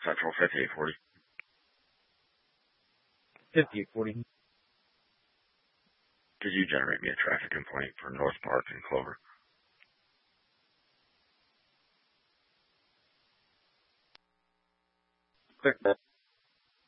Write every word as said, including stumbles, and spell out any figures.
Central fifty-eight forty. fifty-eight forty. Could you generate me a traffic complaint for North Park and Clover? Click that.